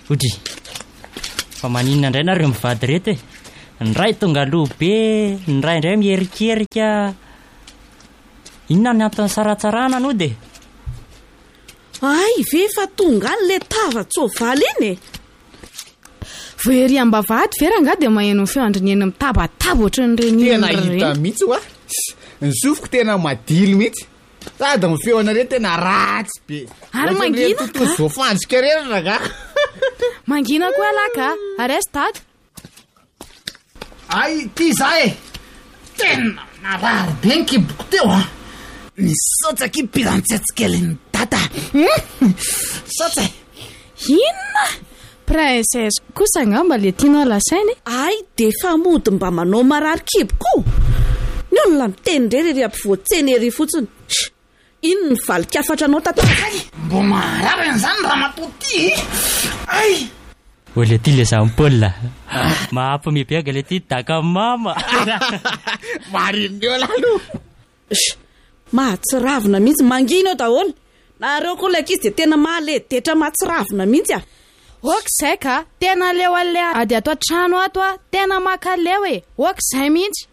Odry. Fa maninona indray nareo mivady reto e. Ny ray tonga alobe, ny ray indray mierikerika. Inona ny antony saratsarana no de? Ay, ve fa tonga le tava-tsoavaly iny e. Voery ambavahady vera nga dia maheno feo andrineny mitabataba ohatran'ireny. Tena hita mihitsy wa. Ny sofiko tena madilo mihitsy. Sady ny feonareo tena ratsy be. Ary mangina ka? Zao fantsika reny raga. Mangina koa laka, aresy tady. Ay, ty zay e. Tena narary be ny kiboko teo a. Nisaotsaka i pirantsetsikelin'ny tata. Saotsay. Inona? Princesse kosa ngamba le tianao lasainy. Ay, de fa mody mba manao marary kiboko. Ny olona miteny ndray rery ampivoatseny ery fotsiny. Ino ny valikafatra anao tata? Mbo marary an'izany raha matoty. Ay. Ole ty le Jean-Paul. Mahampamibega le ty daka mama. Marindeo lalo. Mahatsiravina mihitsy mangina ao daholo. Nareo koa laka izy de tena mahaledetra mahatsiravina mihitsy a. Okizay ka, tena leo ale ady ato an-trano ato a, tena makaleo e. Okizay mihitsy.